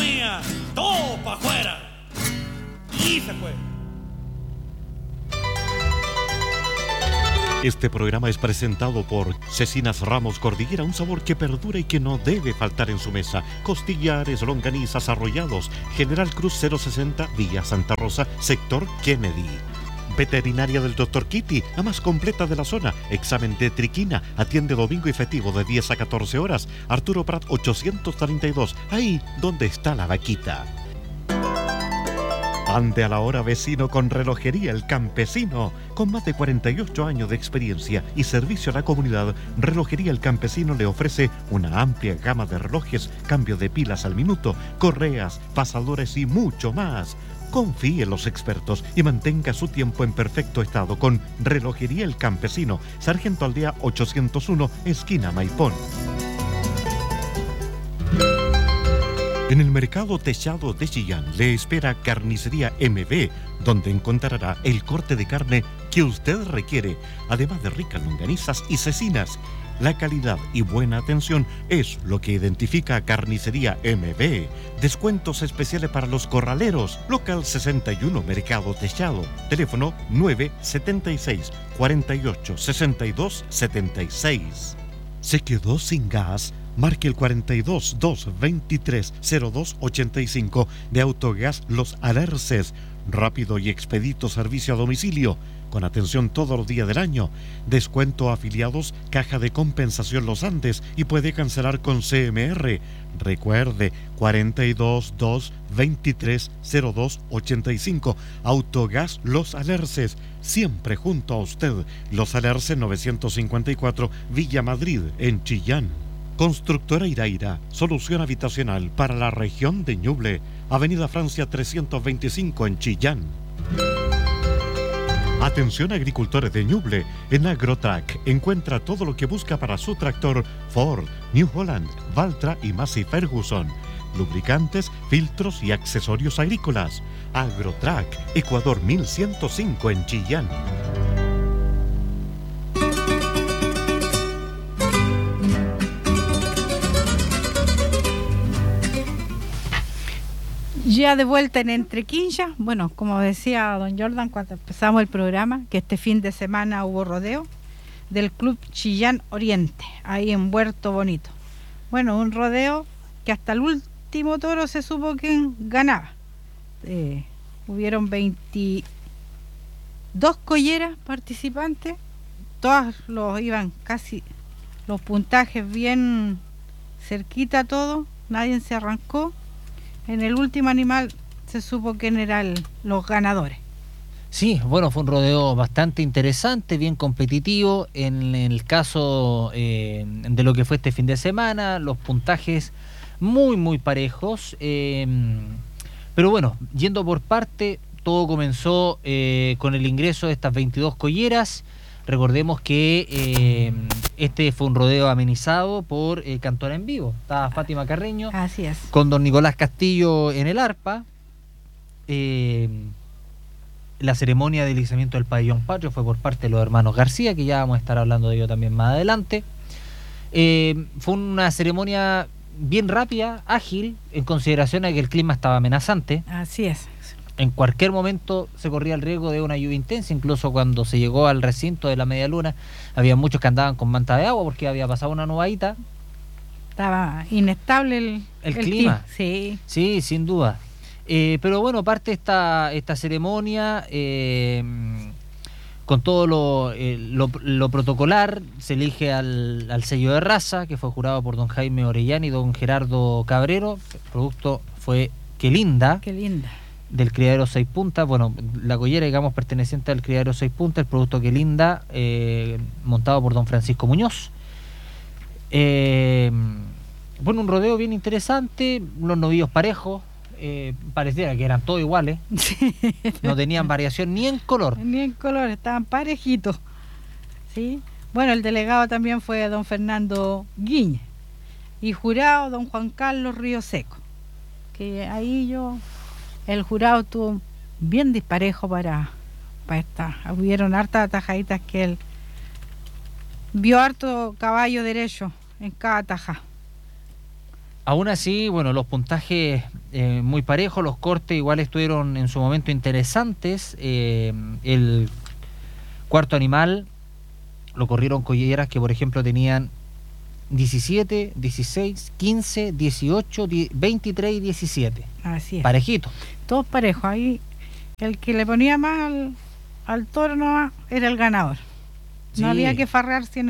mía, todo para afuera. Y se fue. Este programa es presentado por Cecinas Ramos Cordillera, un sabor que perdura y que no debe faltar en su mesa. Costillares, longanizas, arrollados. General Cruz 060, Villa Santa Rosa, sector Kennedy. Veterinaria del Dr. Kitty, la más completa de la zona. Examen de triquina, atiende domingo y festivo de 10 a 14 horas. Arturo Prat 832, ahí donde está la vaquita. Ande a la hora, vecino, con Relojería El Campesino. Con más de 48 años de experiencia y servicio a la comunidad, Relojería El Campesino le ofrece una amplia gama de relojes, cambio de pilas al minuto, correas, pasadores y mucho más. Confíe en los expertos y mantenga su tiempo en perfecto estado con Relojería El Campesino, Sargento Aldea 801, esquina Maipón. En el mercado techado de Chillán le espera Carnicería MB, donde encontrará el corte de carne que usted requiere, además de ricas longanizas y cecinas. La calidad y buena atención es lo que identifica a Carnicería MB. Descuentos especiales para los corraleros. Local 61, Mercado Techado. Teléfono 976 48 62 76. ¿Se quedó sin gas? Marque el 42 223 0285 de Autogas Los Alerces. Rápido y expedito servicio a domicilio, con atención todos los días del año. Descuento a afiliados, caja de compensación Los Andes y puede cancelar con CMR. Recuerde, 42 223 0285. Autogas Los Alerces, siempre junto a usted. Los Alerces 954, Villa Madrid, en Chillán. Constructora Iraira, solución habitacional para la región de Ñuble, Avenida Francia 325 en Chillán. Atención agricultores de Ñuble, en Agrotrac encuentra todo lo que busca para su tractor Ford, New Holland, Valtra y Massey Ferguson. Lubricantes, filtros y accesorios agrícolas. Agrotrac, Ecuador 1105 en Chillán. Ya de vuelta en Entre Quinchas, bueno, como decía don Jordan cuando empezamos el programa, que este fin de semana hubo rodeo del Club Chillán Oriente, ahí en Puerto Bonito. Bueno, un rodeo que hasta el último toro se supo quién ganaba. Hubieron 22 colleras participantes, todas iban casi los puntajes bien cerquita todos, nadie se arrancó. En el último animal se supo quién eran los ganadores. Sí, bueno, fue un rodeo bastante interesante, bien competitivo. En el caso de lo que fue este fin de semana, los puntajes muy parejos. Pero bueno, yendo por parte, todo comenzó con el ingreso de estas 22 colleras. Recordemos que este fue un rodeo amenizado por Cantora en Vivo. Estaba Fátima Carreño. Así es. Con don Nicolás Castillo en el arpa. La ceremonia de izamiento del pabellón patrio fue por parte de los hermanos García, que ya vamos a estar hablando de ello también más adelante. Fue una ceremonia bien rápida, ágil, en consideración a que el clima estaba amenazante. Así es. En cualquier momento se corría el riesgo de una lluvia intensa, incluso cuando se llegó al recinto de la Media Luna, había muchos que andaban con manta de agua porque había pasado una nubadita. Estaba inestable el clima. Sí. Sí, sin duda. Pero bueno, parte esta ceremonia con todo lo protocolar. Se elige al sello de raza, que fue jurado por don Jaime Orellana y don Gerardo Cabrero. El producto fue Qué Linda. Qué Linda. Del criadero 6 Puntas, bueno, la collera, digamos, perteneciente al criadero 6 Puntas, el producto Qué Linda, montado por don Francisco Muñoz. Bueno, un rodeo bien interesante, unos novillos parejos, pareciera que eran todos iguales, sí. No tenían variación ni en color. Ni en color, estaban parejitos. ¿Sí? Bueno, el delegado también fue don Fernando Guiñe y jurado don Juan Carlos Río Seco, que ahí el jurado estuvo bien disparejo para esta. Hubieron hartas atajaditas que él vio harto caballo derecho en cada ataja. Aún así, bueno, los puntajes muy parejos, los cortes igual estuvieron en su momento interesantes. El cuarto animal lo corrieron colleras que, por ejemplo, tenían 17, 16, 15, 18, 23 y 17. Así es. Parejito. Todos parejos. Ahí el que le ponía más al toro nomás era el ganador. Sí. No había que farrearse en